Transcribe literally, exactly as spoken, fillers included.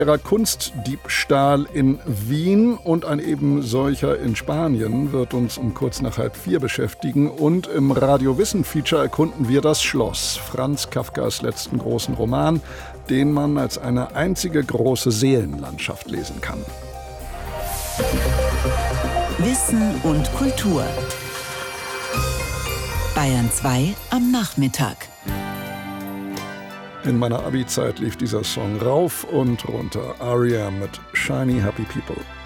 Kunstdiebstahl in Wien und ein eben solcher in Spanien wird uns um kurz nach halb vier beschäftigen. Und im Radio-Wissen-Feature erkunden wir das Schloss, Franz Kafkas letzten großen Roman, den man als eine einzige große Seelenlandschaft lesen kann. Wissen und Kultur. Bayern zwei am Nachmittag. In meiner Abi-Zeit lief dieser Song rauf und runter. R E M mit Shiny Happy People.